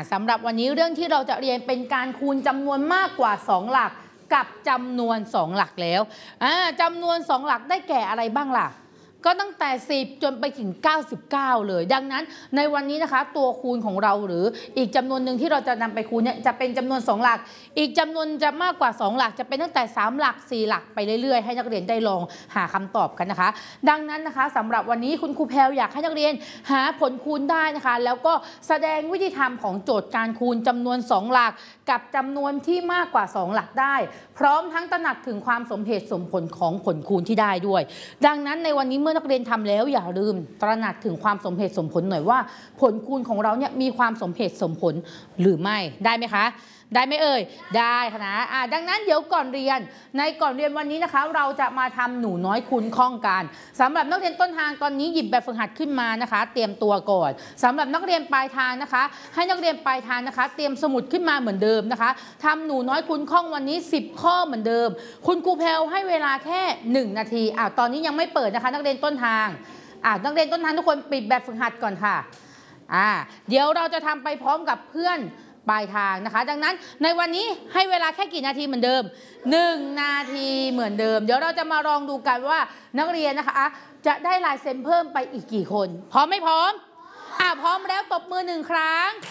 สำหรับวันนี้เรื่องที่เราจะเรียนเป็นการคูณจำนวนมากกว่า2หลักกับจำนวน2หลักแล้วจำนวน2หลักได้แก่อะไรบ้างล่ะก็ตั้งแต่10จนไปถึง99เลยดังนั้นในวันนี้นะคะตัวคูณของเราหรืออีกจำนวนหนึ่งที่เราจะนำไปคูณเนี่ยจะเป็นจำนวน2หลักอีกจำนวนจะมากกว่า2หลักจะเป็นตั้งแต่3หลัก4หลักไปเรื่อยๆให้นักเรียนได้ลองหาคำตอบกันนะคะดังนั้นนะคะสำหรับวันนี้คุณครูแพรวอยากให้นักเรียนหาผลคูณได้นะคะแล้วก็แสดงวิธีทำของโจทย์การคูณจำนวน2หลักกับจำนวนที่มากกว่า2หลักได้พร้อมทั้งตระหนักถึงความสมเหตุสมผลของผลคูณที่ได้ด้วยดังนั้นในวันนี้เมื่อนักเรียนทำแล้วอย่าลืมตระหนักถึงความสมเหตุสมผลหน่อยว่าผลคูณของเราเนี่ยมีความสมเหตุสมผลหรือไม่ได้ไหมคะได้ไหมเอ่ยได้ค่ะนะดังนั้นเดี๋ยวก่อนเรียนวันนี้นะคะเราจะมาทำหนูน้อยคูณข้องกันสำหรับนักเรียนต้นทางตอนนี้หยิบแบบฝึกหัดขึ้นมานะคะเตรียมตัวก่อนสำหรับนักเรียนปลายทางนะคะให้นักเรียนปลายทางนะคะเตรียมสมุดขึ้นมาเหมือนเดิมนะคะทำหนูน้อยคูณข้องวันนี้10ข้อเหมือนเดิมคุณครูแพรวให้เวลาแค่1นาทีตอนนี้ยังไม่เปิดนะคะนักเรียนต้นทางนักเรียนต้นทางทุกคนปิดแบบฝึกหัดก่อนค่ะเดี๋ยวเราจะทำไปพร้อมกับเพื่อนปลายทางนะคะดังนั้นในวันนี้ให้เวลาแค่กี่นาทีเหมือนเดิม1นาทีเหมือนเดิมเดี๋ยวเราจะมาลองดูกันว่านักเรียนนะคะจะได้ลายเซ็นเพิ่มไปอีกกี่คนพร้อมไม่พร้อมพร้อมแล้วตบมือ1ครั้ง